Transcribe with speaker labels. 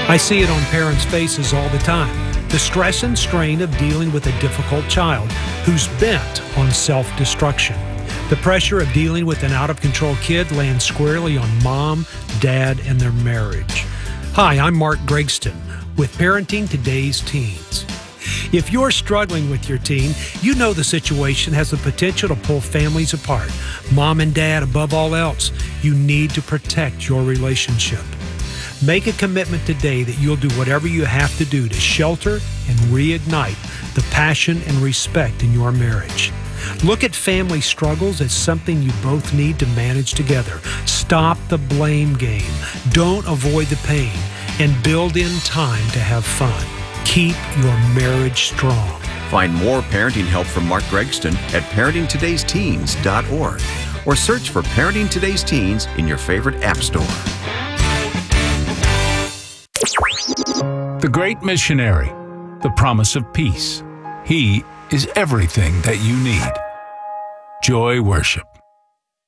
Speaker 1: I see it on parents' faces all the time. The stress and strain of dealing with a difficult child who's bent on self-destruction. The pressure of dealing with an out-of-control kid lands squarely on mom, dad, and their marriage. Hi, I'm Mark Gregston with Parenting Today's Teens. If you're struggling with your teen, you know the situation has the potential to pull families apart. Mom and dad, above all else, you need to protect your relationship. Make a commitment today that you'll do whatever you have to do to shelter and reignite the passion and respect in your marriage. Look at family struggles as something you both need to manage together. Stop the blame game. Don't avoid the pain, and build in time to have fun. Keep your marriage strong.
Speaker 2: Find more parenting help from Mark Gregston at parentingtodaysteens.org or search for Parenting Today's Teens in your favorite app store.
Speaker 3: The Great Missionary, the promise of peace. He is everything that you need. Joy Worship.